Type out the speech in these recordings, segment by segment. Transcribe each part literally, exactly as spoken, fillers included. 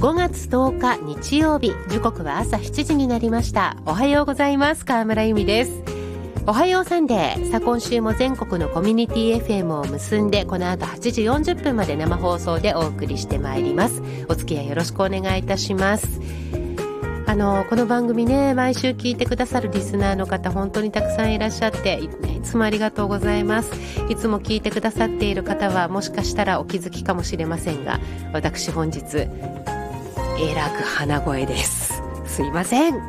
ごがつとおか日曜日、時刻は朝しちじになりました。おはようございます。川村由美です。おはようサンデー。さあ今週も全国のコミュニティ エフエム を結んで、この後はちじよんじゅっぷんまで生放送でお送りしてまいります。お付き合いよろしくお願いいたします。あのこの番組ね、毎週聞いてくださるリスナーの方本当にたくさんいらっしゃって、いつもありがとうございます。いつも聞いてくださっている方はもしかしたらお気づきかもしれませんが、私本日えらく鼻声です。すいません。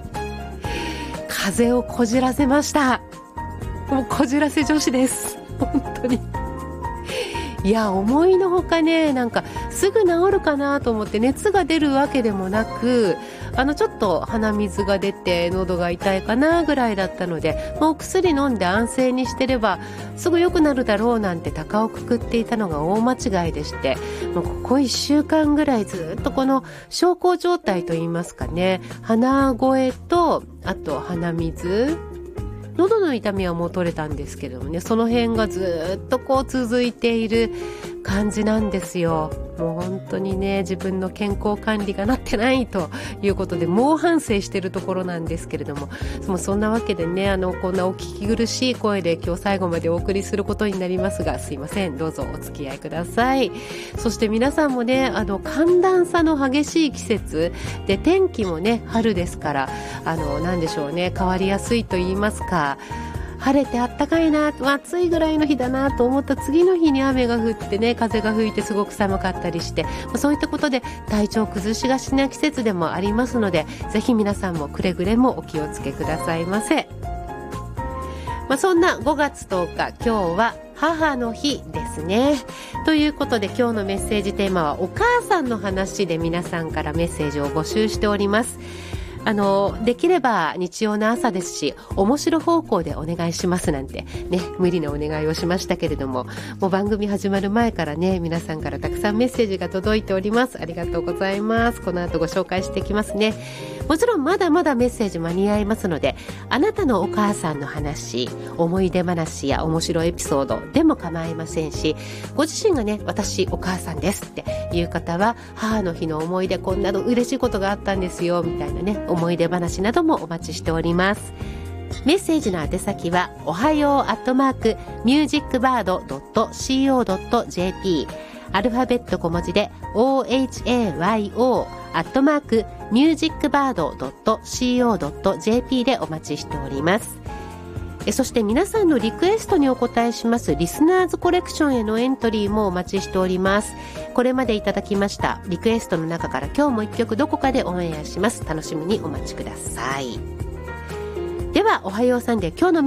風邪をこじらせました。もうこじらせ女子です。本当に。いや、思いのほかね、なんかすぐ治るかなと思って、熱が出るわけでもなく、あのちょっと鼻水が出て喉が痛いかなぐらいだったので、もう薬飲んで安静にしてればすぐ良くなるだろうなんて高をくくっていたのが大間違いでして、もうここいっしゅうかんぐらいずっとこの小康状態といいますかね、鼻声とあと鼻水、喉の痛みはもう取れたんですけどもね、その辺がずっとこう続いている感じなんですよ。もう本当にね、自分の健康管理がなってないということで猛反省しているところなんですけれども、もうそんなわけでね、あのこんなお聞き苦しい声で今日最後までお送りすることになりますが、すいません、どうぞお付き合いください。そして皆さんもね、あの寒暖差の激しい季節で、天気もね春ですから、あのなんでしょうね、変わりやすいと言いますか、晴れてあったかいな、暑いぐらいの日だなと思った次の日に雨が降ってね、風が吹いてすごく寒かったりして、そういったことで体調崩しがちな季節でもありますので、ぜひ皆さんもくれぐれもお気をつけくださいませ。まあ、そんなごがつとおか、今日は母の日ですね。ということで今日のメッセージテーマはお母さんの話で、皆さんからメッセージを募集しております。あのできれば日曜の朝ですし、面白方向でお願いしますなんてね、無理なお願いをしましたけれども、もう番組始まる前からね、皆さんからたくさんメッセージが届いております。ありがとうございます。この後ご紹介していきますね。もちろんまだまだメッセージ間に合いますので、あなたのお母さんの話、思い出話や面白いエピソードでも構いませんし、ご自身がね、私お母さんですっていう方は、母の日の思い出、こんなの嬉しいことがあったんですよみたいなね、思い出話などもお待ちしております。メッセージの宛先は、おはようアットマークミュージックバードドットシーオードットジェーピー、アルファベット小文字で オーエイチエーワイオー アットマークミュージックバードドットシーオードットジェーピー でお待ちしております。えそして皆さんのリクエストにお答えしますリスナーズコレクションへのエントリーもお待ちしております。これまでいただきましたリクエストの中から今日も一曲どこかでオンエアします。楽しみにお待ちください。ではおはようサンデー、今日の